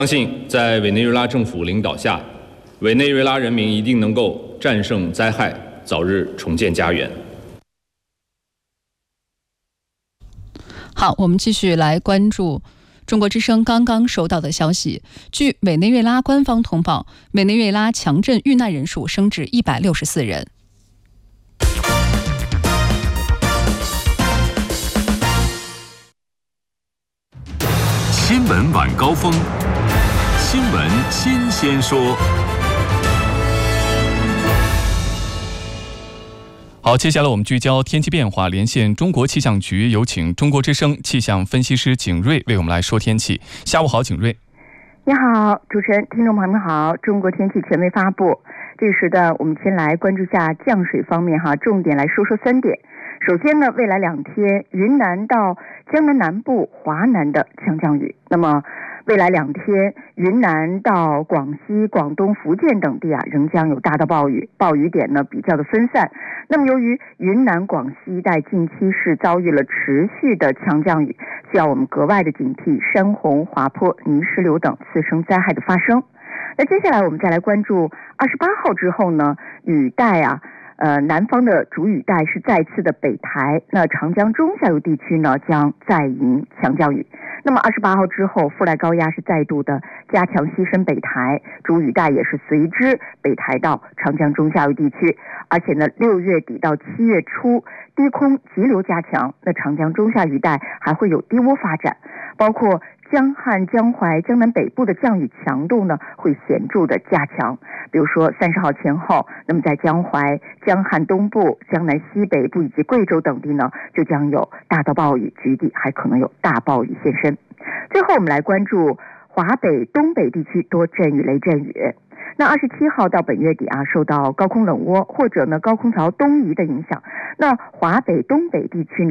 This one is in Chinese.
相信在委内瑞拉政府领导下，委内瑞拉人民一定能够战胜灾害，早日重建家园。 好，我们继续来关注中国之声刚刚收到的消息。据委内瑞拉官方通报，委内瑞拉强震遇难人数升至164人。 新闻晚高峰，新闻新鲜说。 好，接下来我们聚焦天气变化，连线中国气象局，有请中国之声气象分析师景睿为我们来说天气。下午好，景睿。 你好，主持人，听众朋友们好。中国天气权威发布，这个时段我们先来关注下降水方面重点来说3点。首先呢，未来2天，云南到江南南部、华南的强降雨。那么未来2天，云南到广西、广东、福建等地仍将有大到暴雨，暴雨点呢比较的分散。那么由于云南、广西一带近期是遭遇了持续的强降雨，需要我们格外的警惕山洪、滑坡、泥石流等次生灾害的发生。那接下来我们再来关注28号之后呢，雨带南方的主雨带是再次的北抬，那长江中下游地区呢将再迎强降雨。那么28号之后，副带高压是再度的加强西伸北抬，主雨带也是随之北抬到长江中下游地区。而且呢，6月底到7月初，低空急流加强，那长江中下雨带还会有低涡发展，包括江汉、江淮、江南北部的降雨强度呢会显著的加强。比如说30号前后，那么在江淮、江汉东部、江南西北部以及贵州等地呢，就将有大到暴雨，局地还可能有大暴雨现身。最后我们来关注华北、东北地区多阵雨、雷阵雨。那27号到本月底受到高空冷涡或者呢高空槽东移的影响，那华北、东北地区呢